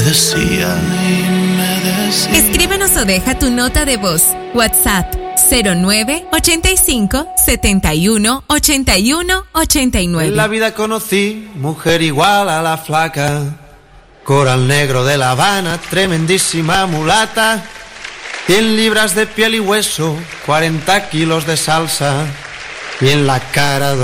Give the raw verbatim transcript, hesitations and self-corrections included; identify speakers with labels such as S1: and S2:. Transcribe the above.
S1: decía, y me decía.
S2: Escríbenos o deja tu nota de voz. WhatsApp cero nueve ochenta y cinco setenta y uno ochenta y uno ochenta y nueve.
S3: En la vida conocí mujer igual a la flaca, coral negro de La Habana, tremendísima mulata, cien libras de piel y hueso, cuarenta kilos de salsa, y en la cara